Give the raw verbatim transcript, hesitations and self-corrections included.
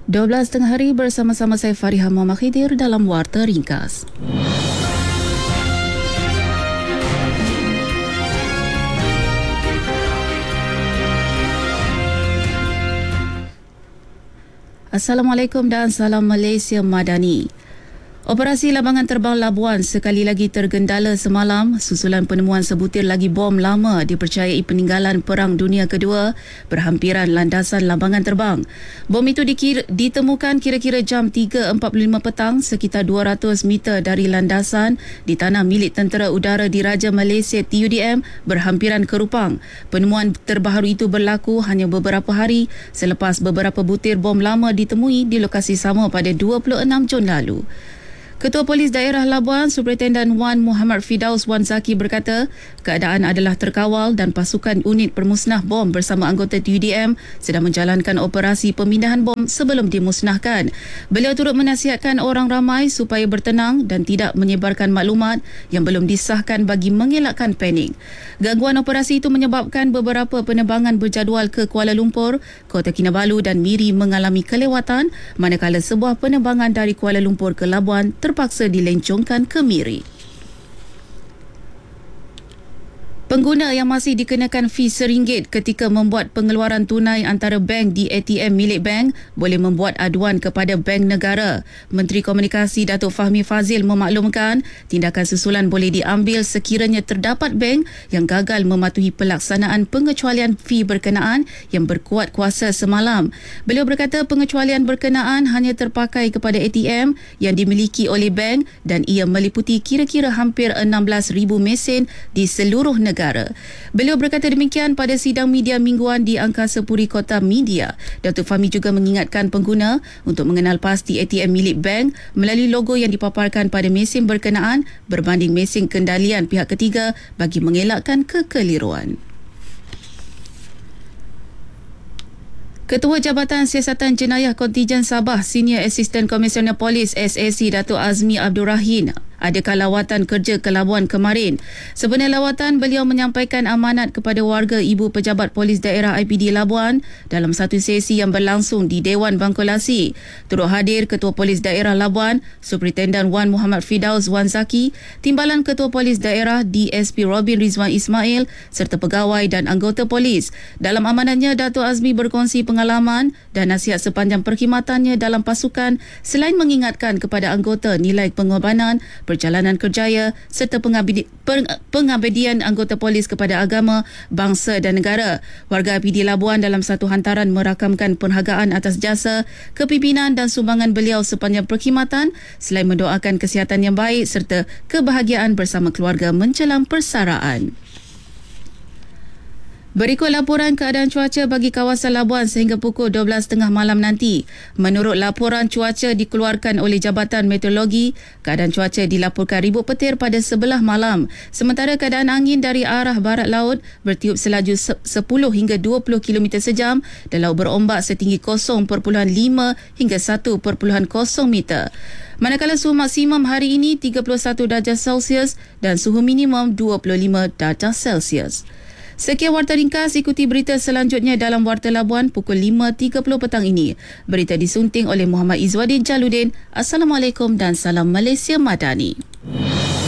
dua belas tengah hari bersama-sama saya Fariha Muhammad Khidir dalam Warta Ringkas. Assalamualaikum dan salam Malaysia Madani. Operasi labangan terbang Labuan sekali lagi tergendala semalam susulan penemuan sebutir lagi bom lama dipercayai peninggalan Perang Dunia Kedua berhampiran landasan labangan terbang. Bom itu dikira, ditemukan kira-kira jam tiga empat puluh lima petang sekitar dua ratus meter dari landasan di tanah milik Tentera Udara Diraja Malaysia T U D M berhampiran ke Rupang. Penemuan terbaru itu berlaku hanya beberapa hari selepas beberapa butir bom lama ditemui di lokasi sama pada dua puluh enam Jun lalu. Ketua Polis Daerah Labuan, Superintendent Wan Muhammad Firdaus Wan Zaki berkata, keadaan adalah terkawal dan pasukan unit permusnah bom bersama anggota T U D M sedang menjalankan operasi pemindahan bom sebelum dimusnahkan. Beliau turut menasihatkan orang ramai supaya bertenang dan tidak menyebarkan maklumat yang belum disahkan bagi mengelakkan panik. Gangguan operasi itu menyebabkan beberapa penerbangan berjadual ke Kuala Lumpur, Kota Kinabalu dan Miri mengalami kelewatan, manakala sebuah penerbangan dari Kuala Lumpur ke Labuan terpaksa dilencongkan ke Miri. Pengguna yang masih dikenakan fee seringgit ketika membuat pengeluaran tunai antara bank di A T M milik bank boleh membuat aduan kepada Bank Negara. Menteri Komunikasi Datuk Fahmi Fazil memaklumkan tindakan susulan boleh diambil sekiranya terdapat bank yang gagal mematuhi pelaksanaan pengecualian fee berkenaan yang berkuat kuasa semalam. Beliau berkata pengecualian berkenaan hanya terpakai kepada A T M yang dimiliki oleh bank dan ia meliputi kira-kira hampir enam belas ribu mesin di seluruh negara. Negara. Beliau berkata demikian pada sidang media mingguan di Angkasa Puri Kota Media. Datuk Fahmi juga mengingatkan pengguna untuk mengenal pasti A T M milik bank melalui logo yang dipaparkan pada mesin berkenaan berbanding mesin kendalian pihak ketiga bagi mengelakkan kekeliruan. Ketua Jabatan Siasatan Jenayah Kontijen Sabah, Senior Assistant Commissioner Polis S A C Datuk Azmi Abdul Rahim adakah lawatan kerja ke Labuan kemarin. Sebenar lawatan, beliau menyampaikan amanat kepada warga Ibu Pejabat Polis Daerah I P D Labuan dalam satu sesi yang berlangsung di Dewan Bangkolasi. Turut hadir Ketua Polis Daerah Labuan, Superintendent Wan Muhammad Firdaus Wan Zaki, Timbalan Ketua Polis Daerah D S P Robin Rizwan Ismail serta pegawai dan anggota polis. Dalam amanatnya, Datuk Azmi berkongsi pengalaman dan nasihat sepanjang perkhidmatannya dalam pasukan selain mengingatkan kepada anggota nilai pengorbanan, perjalanan kerjaya serta pengabdi, peng, pengabdian anggota polis kepada agama, bangsa dan negara. Warga I P D Labuan dalam satu hantaran merakamkan penghargaan atas jasa, kepimpinan dan sumbangan beliau sepanjang perkhidmatan selain mendoakan kesihatan yang baik serta kebahagiaan bersama keluarga menjelang persaraan. Berikut laporan keadaan cuaca bagi kawasan Labuan sehingga pukul dua belas tiga puluh malam nanti. Menurut laporan cuaca dikeluarkan oleh Jabatan Meteorologi, keadaan cuaca dilaporkan ribut petir pada sebelah malam. Sementara keadaan angin dari arah barat laut bertiup selaju sepuluh hingga dua puluh kilometer sejam dan laut berombak setinggi kosong perpuluhan lima hingga satu perpuluhan kosong meter. Manakala suhu maksimum hari ini tiga puluh satu darjah Celsius dan suhu minimum dua puluh lima darjah Celsius. Sekian Warta Ringkas, ikuti berita selanjutnya dalam Warta Labuan pukul lima tiga puluh petang ini. Berita disunting oleh Muhammad Izwadin Jaludin. Assalamualaikum dan salam Malaysia Madani.